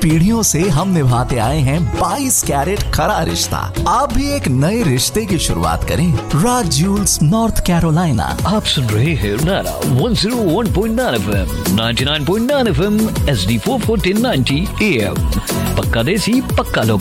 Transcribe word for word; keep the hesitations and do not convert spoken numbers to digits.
पीढ़ियों से हम निभाते आए हैं बाईस कैरेट खरा रिश्ता। आप भी एक नए रिश्ते की शुरुआत करें। राज ज्यूल्स, नॉर्थ कैरोलिना। आप सुन रहे हैं नारा one zero one point nine FM, ninety nine point nine FM, HD four forty ninety am. पक्का देसी, पक्का लोग।